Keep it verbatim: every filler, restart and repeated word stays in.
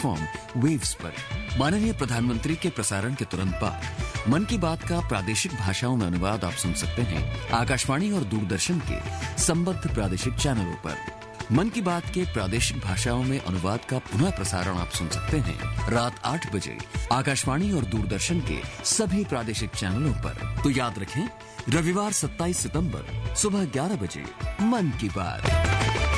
Platform waves पर। माननीय प्रधानमंत्री के प्रसारण के तुरंत बाद मन की बात का प्रादेशिक भाषाओं में अनुवाद आप सुन सकते हैं आकाशवाणी और दूरदर्शन के संबद्ध प्रादेशिक चैनलों पर। मन की बात के प्रादेशिक भाषाओं में अनुवाद का पुनः प्रसारण आप सुन सकते हैं रात आठ बजे आकाशवाणी और दूरदर्शन के सभी प्रादेशिक चैनलों पर। तो याद रखें, रविवार सत्ताईस सितंबर सुबह ग्यारह बजे मन की बात।